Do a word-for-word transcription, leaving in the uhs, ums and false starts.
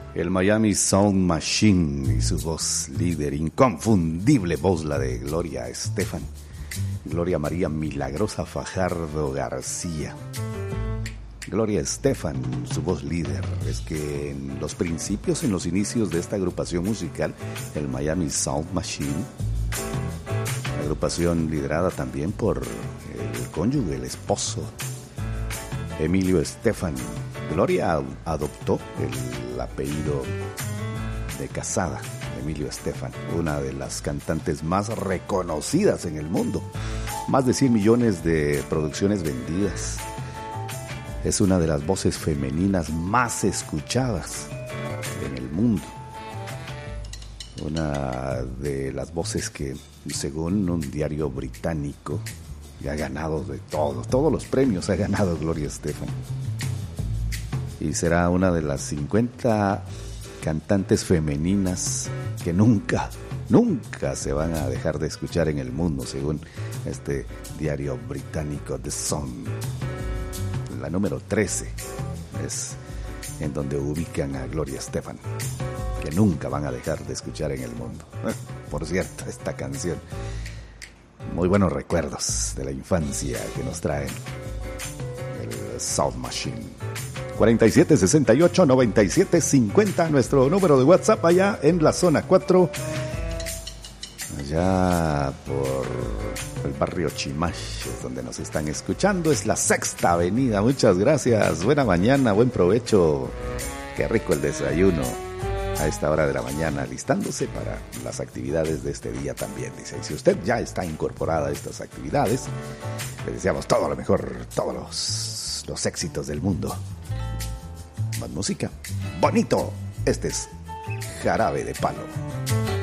El Miami Sound Machine y su voz líder, inconfundible voz, la de Gloria Estefan. Gloria María Milagrosa Fajardo García. Gloria Estefan, su voz líder. Es que en los principios, en los inicios de esta agrupación musical, el Miami Sound Machine, una agrupación liderada también por el cónyuge, el esposo, Emilio Estefan. Gloria adoptó el apellido de casada, Emilio Estefan, una de las cantantes más reconocidas en el mundo. Más de cien millones de producciones vendidas. Es una de las voces femeninas más escuchadas en el mundo. Una de las voces que, según un diario británico, ha ganado de todo, todos los premios ha ganado Gloria Estefan. Y será una de las cincuenta cantantes femeninas que nunca, nunca se van a dejar de escuchar en el mundo, según este diario británico The Sun. La número trece es en donde ubican a Gloria Estefan, que nunca van a dejar de escuchar en el mundo. Por cierto, esta canción, muy buenos recuerdos de la infancia que nos traen el Sound Machine. cuarenta y siete sesenta y ocho noventa y siete cincuenta, nuestro número de WhatsApp allá en la zona cuatro, allá por el barrio Chimash, es donde nos están escuchando. Es la Sexta Avenida. Muchas gracias, buena mañana, buen provecho, qué rico el desayuno a esta hora de la mañana, alistándose para las actividades de este día también. Dice, y si usted ya está incorporada a estas actividades, le deseamos todo lo mejor, todos los, los éxitos del mundo. Más música, bonito, este es Jarabe de Palo.